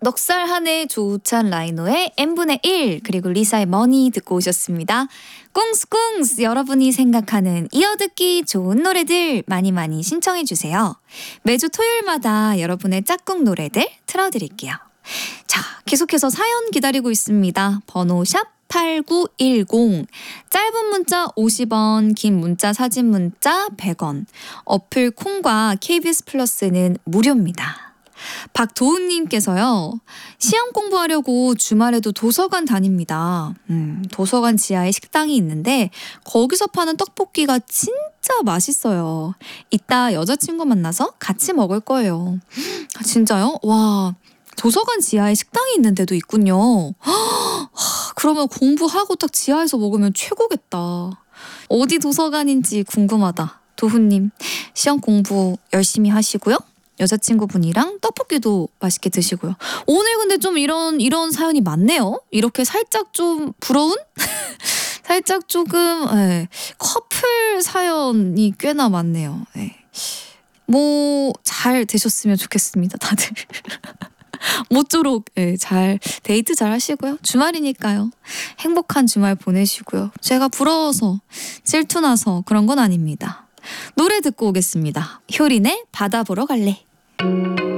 넉살 한해 조우찬 라이노의 n분의 1 그리고 리사의 머니 듣고 오셨습니다. 꽁스꽁스 여러분이 생각하는 이어듣기 좋은 노래들 많이 많이 신청해 주세요. 매주 토요일마다 여러분의 짝꿍 노래들 틀어드릴게요. 자, 계속해서 사연 기다리고 있습니다. 번호 샵 8910 짧은 문자 50원 긴 문자 사진 문자 100원 어플 콩과 KBS 플러스는 무료입니다. 박도훈님께서요. 시험 공부하려고 주말에도 도서관 다닙니다. 도서관 지하에 식당이 있는데 거기서 파는 떡볶이가 진짜 맛있어요. 이따 여자친구 만나서 같이 먹을 거예요. 진짜요? 와, 도서관 지하에 식당이 있는 데도 있군요. 그러면 공부하고 딱 지하에서 먹으면 최고겠다. 어디 도서관인지 궁금하다. 도훈님, 시험 공부 열심히 하시고요. 여자친구분이랑 떡볶이도 맛있게 드시고요. 오늘 근데 좀 이런 사연이 많네요. 이렇게 살짝 좀 부러운? 살짝 조금 커플 사연이 꽤나 많네요. 뭐 잘 되셨으면 좋겠습니다. 다들. 모쪼록 잘 데이트 잘 하시고요. 주말이니까요. 행복한 주말 보내시고요. 제가 부러워서 질투나서 그런 건 아닙니다. 노래 듣고 오겠습니다. 효린의 바다 보러 갈래.